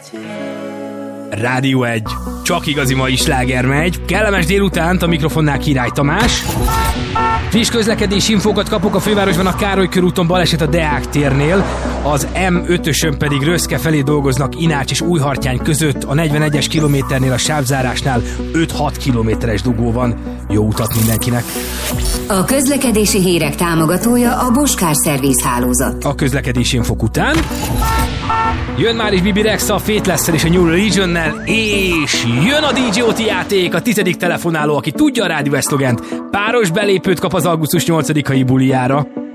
Rádió 1. Csak igazi mai sláger megy. Kellemes délutánt, a mikrofonnál Király Tamás. Friss közlekedési infókat kapok a fővárosban, a Károly körúton baleset a Deák térnél, az M5-ösön pedig Röszke felé dolgoznak Inács és Újhartyány között, a 41-es kilométernél a sávzárásnál 5-6 kilométeres dugó van. Jó utat mindenkinek! A közlekedési hírek támogatója a Boskár Szerviz hálózat. A közlekedési infok után jön már is Bibi Rexa a Faithless-szel és a New Religionnel, és jön a DJ Oti játék, a 10. telefonáló, aki tudja a rádió szlogent, páros belépőt kap az augusztus 8-ai bulijára.